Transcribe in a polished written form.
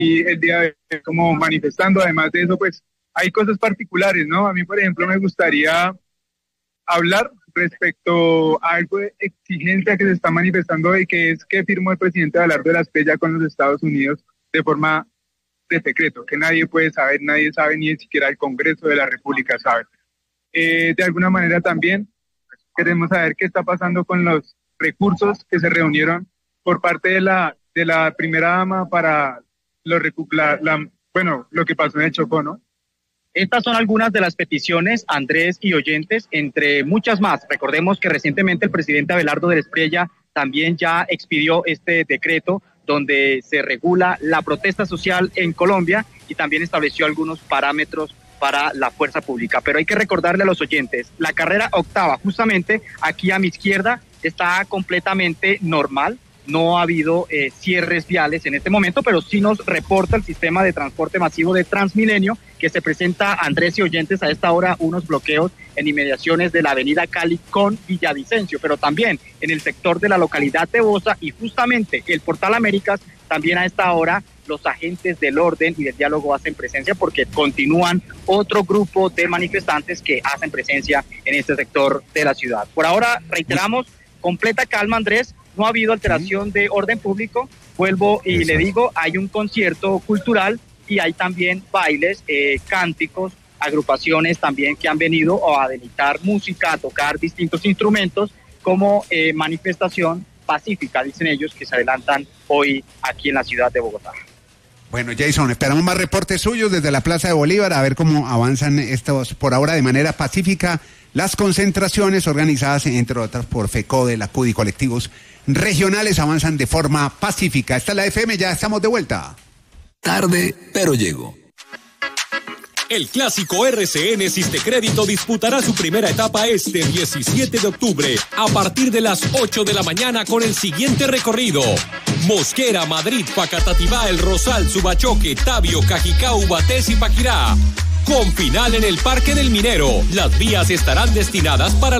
el día de hoy como manifestando. Además de eso, pues hay cosas particulares, ¿no? A mí, por ejemplo, me gustaría hablar respecto a algo de exigencia que se está manifestando hoy, que es que firmó el presidente Abelardo de la Espriella con los Estados Unidos de forma de secreto, que nadie puede saber, nadie sabe, ni siquiera el Congreso de la República sabe. De alguna manera también queremos saber qué está pasando con los recursos que se reunieron por parte de la primera dama para lo que pasó en el Chocó, ¿no? Estas son algunas de las peticiones, Andrés y oyentes, entre muchas más. Recordemos que recientemente el presidente Abelardo de la Espriella también ya expidió este decreto donde se regula la protesta social en Colombia y también estableció algunos parámetros para la fuerza pública. Pero hay que recordarle a los oyentes, la carrera octava, justamente aquí a mi izquierda, está completamente normal. No ha habido cierres viales en este momento, pero sí nos reporta el sistema de transporte masivo de Transmilenio que se presenta, Andrés y oyentes, a esta hora unos bloqueos en inmediaciones de la avenida Cali con Villavicencio, pero también en el sector de la localidad de Bosa y justamente el Portal Américas, también a esta hora los agentes del orden y del diálogo hacen presencia porque continúan otro grupo de manifestantes que hacen presencia en este sector de la ciudad. Por ahora, reiteramos, completa calma, Andrés. No ha habido alteración de orden público, vuelvo y le digo, hay un concierto cultural y hay también bailes, cánticos, agrupaciones también que han venido a deleitar música, a tocar distintos instrumentos como manifestación pacífica, dicen ellos, que se adelantan hoy aquí en la ciudad de Bogotá. Bueno, Jason, esperamos más reportes suyos desde la Plaza de Bolívar, a ver cómo avanzan estos, por ahora de manera pacífica, las concentraciones organizadas, entre otras, por FECODE, la CUDI, colectivos regionales avanzan de forma pacífica. Esta es la FM, ya estamos de vuelta. Tarde, pero llego. El clásico RCN Sistecrédito disputará su primera etapa este 17 de octubre a partir de las 8 de la mañana con el siguiente recorrido: Mosquera, Madrid, Facatativá, El Rosal, Subachoque, Tabio, Cajicá, Ubatés y Paquirá. Con final en el Parque del Minero. Las vías estarán destinadas para